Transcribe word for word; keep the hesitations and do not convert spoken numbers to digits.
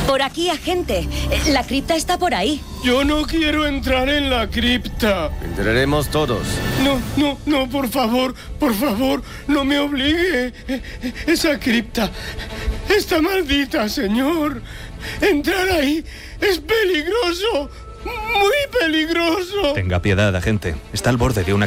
Por aquí, agente. La cripta está por ahí. Yo no quiero entrar en la cripta. Entraremos todos. No, no, no, por favor, por favor, no me obligue. Esa cripta está maldita, señor. Entrar ahí es peligroso, muy peligroso. Tenga piedad, agente. Está al borde de una